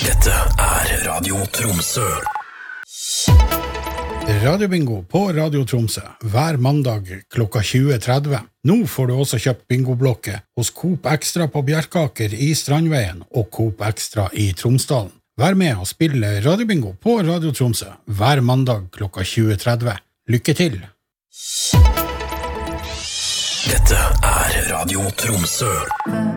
Dette Radio Tromsø. Radiobingo på Radio Tromsø hver mandag klokka 20:30. Nå får du også kjøpt bingoblokket hos Coop Extra på Bjerkaker i Strandveien og Coop Extra i Tromsdalen. Vær med og spille radiobingo på Radio Tromsø hver mandag klokka 20:30. Lykke til! Dette Radio Tromsø.